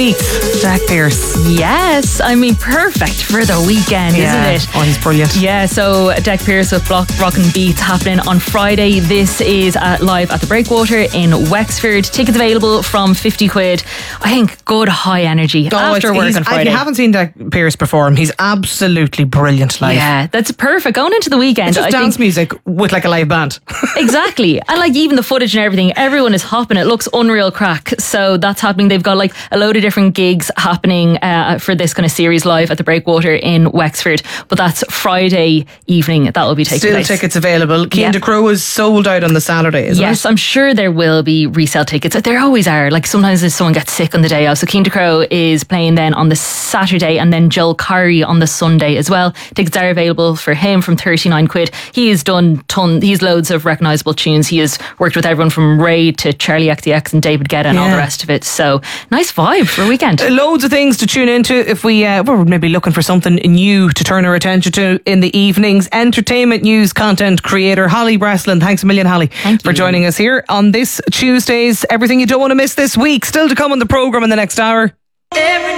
Beats, Jack Pearce. Yes, I mean, perfect for the weekend, isn't it? Oh, he's brilliant. Yeah, so Jack Pearce with Rockin' Beats happening on Friday. This is live at the Breakwater in Wexford. Tickets available from 50 quid. I think good high energy after work on Friday. If you haven't seen Jack Pearce perform, he's absolutely brilliant live. Yeah, that's perfect. Going into the weekend. It's just dance music with like a live band. Exactly. And like even the footage and everything, everyone is hopping. It looks unreal crack. So that's happening. They've got like a load of different gigs happening for this kind of series live at the Breakwater in Wexford. But that's Friday evening that will be taking place. Still tickets available. Cian de Crow is sold out on the Saturday, isn't it? Yes, I'm sure there will be resale tickets. There always are. Like sometimes if someone gets sick on the day of. So Cian de Crow is playing then on the Saturday and then Joel Corry on the Sunday as well. Tickets are available for him from 39 quid. He has done he's loads of recognisable tunes. He has worked with everyone from Ray to Charlie XCX and David Guetta and all the rest of it. So nice vibe for a weekend. Loads of things to tune into if we're maybe looking for something new to turn our attention to in the evenings. Entertainment news content creator Holly Breslin. Thanks a million, Holly, for joining us here on this Tuesday's Everything You Don't Want to Miss this week. Still to come on the programme in the next hour.